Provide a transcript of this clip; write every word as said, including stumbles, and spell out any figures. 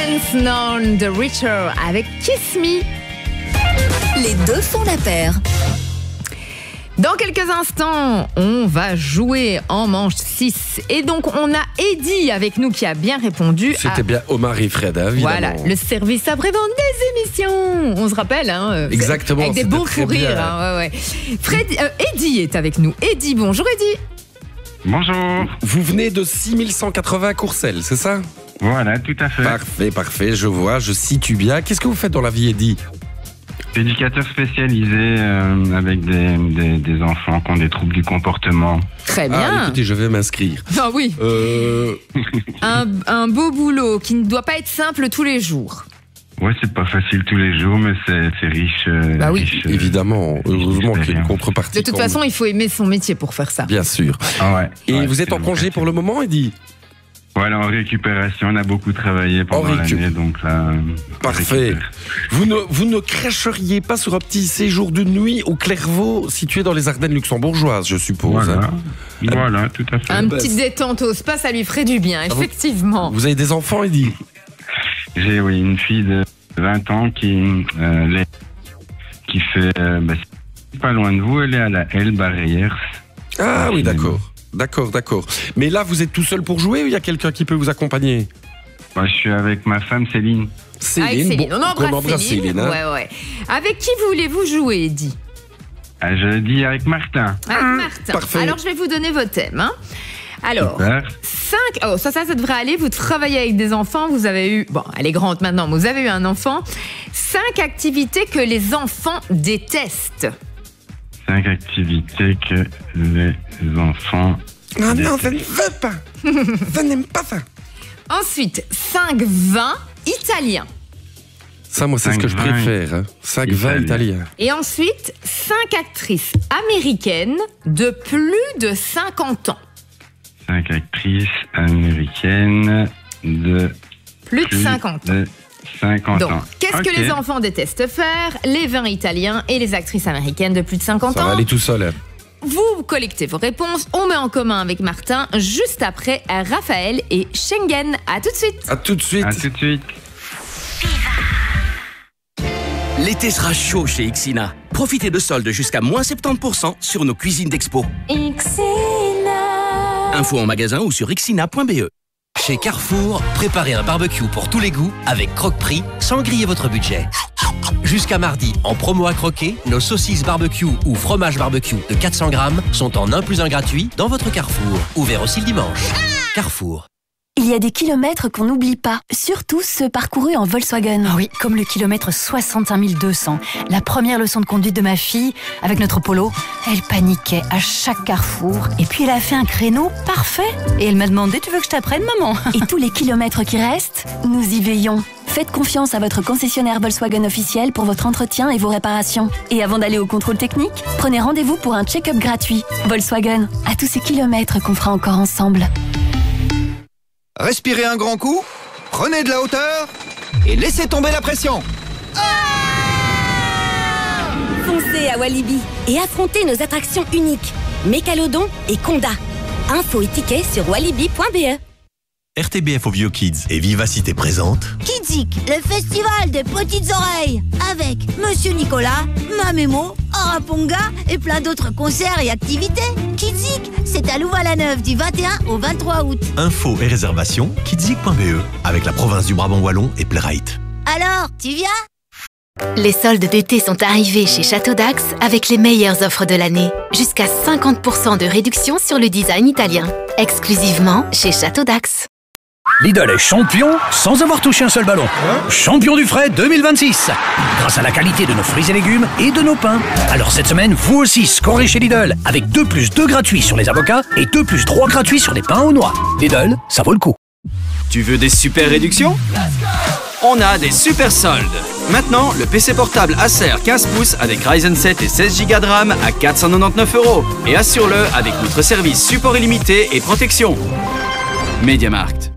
Dance None de Richer avec Kiss Me. Les deux font la paire. Dans quelques instants, on va jouer en manche six. Et donc, on a Eddie avec nous qui a bien répondu. C'était à... bien Omar et Fred, évidemment. Voilà, le service après-vente des émissions. On se rappelle, hein. Exactement. Avec des beaux fous rires. Hein, ouais, ouais. Fred, euh, Eddie est avec nous. Eddie, bonjour Eddie. Bonjour. Vous venez de six mille cent quatre-vingts Courcelles, c'est ça? Voilà, tout à fait. Parfait, parfait, je vois, je situe bien. Qu'est-ce que vous faites dans la vie, Eddie? Éducateur spécialisé euh, avec des, des, des enfants qui ont des troubles du comportement. Très bien. Ah, écoutez, je vais m'inscrire. Ah oui. Euh... un, un beau boulot qui ne doit pas être simple tous les jours. Ouais, c'est pas facile tous les jours, mais c'est, c'est riche. Euh, bah oui, riche, évidemment. Euh, heureusement qu'il y a une contrepartie. De toute façon, il faut aimer son métier pour faire ça. Bien sûr. Ah ouais. Et ouais, vous êtes en congé pour le moment, Eddie? Voilà, en récupération, on a beaucoup travaillé pendant récup... l'année, donc là... Parfait. Vous ne, vous ne cracheriez pas sur un petit séjour de nuit au Clairvaux, situé dans les Ardennes luxembourgeoises, je suppose. Voilà, hein. voilà, tout à fait. Un petit détente au spa, ça lui ferait du bien, effectivement. Vous avez des enfants, Eddie? J'ai, oui, une fille de vingt ans qui, euh, qui fait... Euh, bah, pas loin de vous, elle est à la L Barrières. Ah oui, d'accord. D'accord, d'accord. Mais là, vous êtes tout seul pour jouer ou il y a quelqu'un qui peut vous accompagner? Moi, je suis avec ma femme Céline. Céline, avec Céline. Bon, on embrasse, embrasse Céline. Céline hein. ouais, ouais. Avec qui voulez-vous jouer, Eddie? ah, Je dis avec Martin. Avec Martin. Parfait. Alors, je vais vous donner vos thèmes. Hein. Alors, cinq... Oh, ça, ça, ça devrait aller. Vous travaillez avec des enfants. Vous avez eu... Bon, elle est grande maintenant, mais vous avez eu un enfant. Cinq activités que les enfants détestent. Cinq activités que les enfants... Ah non, je ne veux pas. Je n'aime pas ça. Ensuite, cinq vins italiens. Ça, moi, c'est ce que je préfère. Hein. cinq vins italiens. Et ensuite, cinq actrices américaines de plus de cinquante ans. Cinq actrices américaines de plus, plus de cinquante ans. De cinquante Donc, ans. qu'est-ce okay. que les enfants détestent faire? Les vins italiens et les actrices américaines de plus de cinquante ça ans. Ça va aller tout seul. Hein. Vous collectez vos réponses, on met en commun avec Martin, juste après Raphaël et Schengen. À tout de suite. À tout de suite. À tout de suite. L'été sera chaud chez Ixina. Profitez de soldes jusqu'à moins soixante-dix pour cent sur nos cuisines d'expo. Ixina. Info en magasin ou sur ixina point b e. Chez Carrefour, préparez un barbecue pour tous les goûts avec Croque-Prix sans griller votre budget. Jusqu'à mardi, en promo à croquer, nos saucisses barbecue ou fromage barbecue de quatre cents grammes sont en un plus un gratuit dans votre Carrefour. Ouvert aussi le dimanche. Carrefour. Il y a des kilomètres qu'on n'oublie pas, surtout ceux parcourus en Volkswagen. Ah oui, comme le kilomètre soixante-cinq mille deux cents. La première leçon de conduite de ma fille, avec notre Polo, elle paniquait à chaque carrefour. Et puis elle a fait un créneau parfait. Et elle m'a demandé, tu veux que je t'apprenne, maman? Et tous les kilomètres qui restent, nous y veillons. Faites confiance à votre concessionnaire Volkswagen officiel pour votre entretien et vos réparations. Et avant d'aller au contrôle technique, prenez rendez-vous pour un check-up gratuit. Volkswagen, à tous ces kilomètres qu'on fera encore ensemble. Respirez un grand coup, prenez de la hauteur et laissez tomber la pression. Ah! Foncez à Walibi et affrontez nos attractions uniques, Mécalodon et Conda. Info et tickets sur walibi point b e. R T B F au Vieux Kids et Vivacité présente Kidzik, le festival des petites oreilles, avec Monsieur Nicolas, Mamémo, Araponga et plein d'autres concerts et activités. Kidzik, c'est à Louvain-la-Neuve du vingt et un au vingt-trois août. Info et réservation, kidzik point b e, avec la province du Brabant Wallon et Playrite. Alors, tu viens? Les soldes d'été sont arrivés chez Château d'Axe avec les meilleures offres de l'année. Jusqu'à cinquante pour cent de réduction sur le design italien. Exclusivement chez Château d'Axe. Lidl est champion sans avoir touché un seul ballon. Hein? Champion du frais deux mille vingt-six. Grâce à la qualité de nos fruits et légumes et de nos pains. Alors cette semaine, vous aussi scorez chez Lidl avec deux plus deux gratuits sur les avocats et deux plus trois gratuits sur les pains aux noix. Lidl, ça vaut le coup. Tu veux des super réductions? On a des super soldes. Maintenant, le P C portable Acer quinze pouces avec Ryzen sept et seize giga de RAM à quatre cent quatre-vingt-dix-neuf euros. Et assure-le avec notre service support illimité et protection. MediaMarkt.